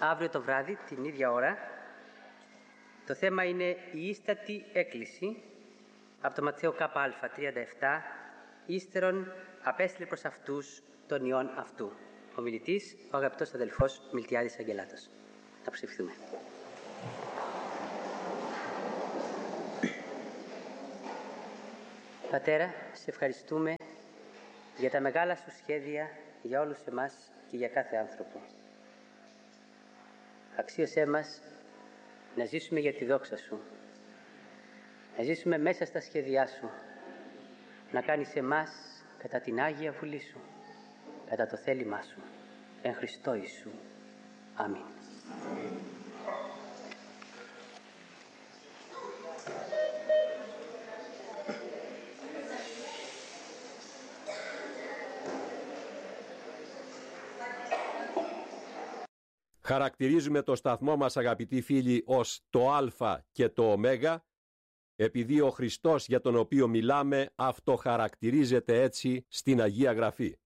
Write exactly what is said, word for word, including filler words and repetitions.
αύριο το βράδυ, την ίδια ώρα. Το θέμα είναι η ίστατη έκκληση από το Ματθαίο ΚΑ τριάντα επτά, ύστερον απέστειλε προς αυτούς τον Υιόν αυτού. Ο μιλητής, ο αγαπητός αδελφός Μιλτιάδης Αγγελάτος. Να προσευχηθούμε. Πατέρα, σε ευχαριστούμε για τα μεγάλα σου σχέδια για όλους εμάς και για κάθε άνθρωπο. Αξίωσέ μας να ζήσουμε για τη δόξα σου, να ζήσουμε μέσα στα σχέδιά σου, να κάνεις εμάς κατά την Άγια Βουλή σου, κατά το θέλημά σου, εν Χριστώ Ιησού. Αμήν. Χαρακτηρίζουμε το σταθμό μας, αγαπητοί φίλοι, ως το Α και το Ω, επειδή ο Χριστός για τον οποίο μιλάμε αυτοχαρακτηρίζεται έτσι στην Αγία Γραφή.